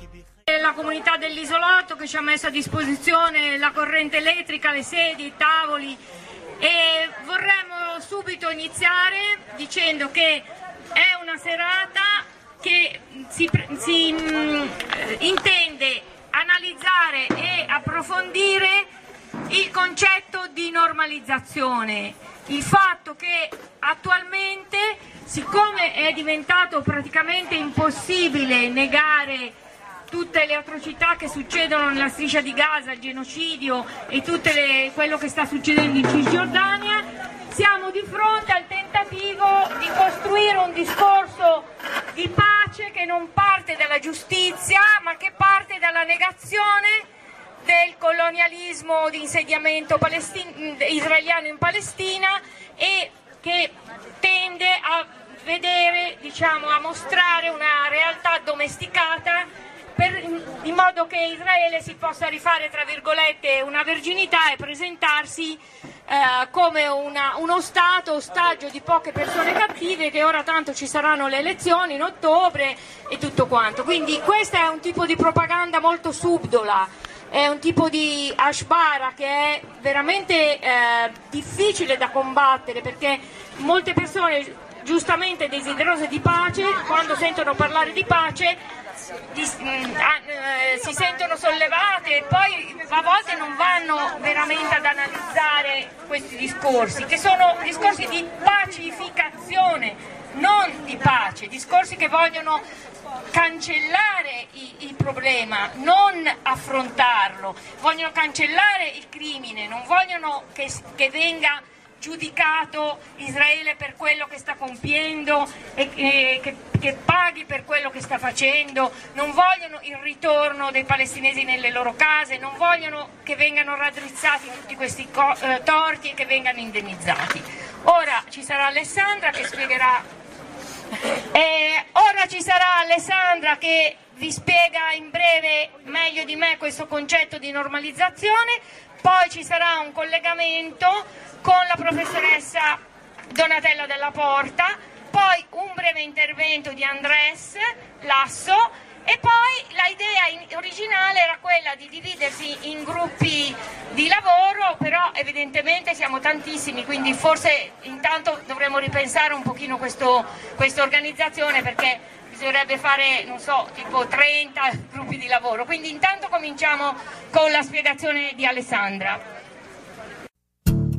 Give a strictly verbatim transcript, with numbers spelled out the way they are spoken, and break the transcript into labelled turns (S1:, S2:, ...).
S1: La comunità dell'isolato che ci ha messo a disposizione la corrente elettrica, le sedie, i tavoli, e vorremmo subito iniziare dicendo che è una serata che si, si mh, intende analizzare e approfondire il concetto di normalizzazione, il fatto che attualmente, siccome è diventato praticamente impossibile negare tutte le atrocità che succedono nella striscia di Gaza, il genocidio e tutto quello che sta succedendo in Cisgiordania, siamo di fronte al tentativo di costruire un discorso di pace che non parte dalla giustizia, ma che parte dalla negazione del colonialismo di insediamento israeliano in Palestina e che tende a vedere, diciamo, a mostrare una realtà domesticata per, in modo che Israele si possa rifare, tra virgolette, una verginità e presentarsi eh, come una, uno Stato ostaggio di poche persone cattive, che ora tanto ci saranno le elezioni in ottobre e tutto quanto. Quindi questo è un tipo di propaganda molto subdola, è un tipo di ashbara che è veramente eh, difficile da combattere, perché molte persone giustamente desiderose di pace, quando sentono parlare di pace di, eh, si sentono sollevate e poi a volte non vanno veramente ad analizzare questi discorsi, che sono discorsi di pacificazione, non di pace, discorsi che vogliono cancellare il problema, non affrontarlo, vogliono cancellare il crimine, non vogliono che, che venga giudicato Israele per quello che sta compiendo e, e che, che paghi per quello che sta facendo, non vogliono il ritorno dei palestinesi nelle loro case, non vogliono che vengano raddrizzati tutti questi eh, torti e che vengano indennizzati. Ora ci sarà Alessandra che spiegherà, eh, ora ci sarà Alessandra che vi spiega in breve meglio di me questo concetto di normalizzazione, poi ci sarà un collegamento con la professoressa Donatella Della Porta, poi un breve intervento di Andrés Lasso e poi l'idea originale era quella di dividersi in gruppi di lavoro, però evidentemente siamo tantissimi, quindi forse intanto dovremmo ripensare un pochino questa organizzazione, perché bisognerebbe fare, non so, tipo trenta gruppi di lavoro. Quindi intanto cominciamo con la spiegazione di Alessandra.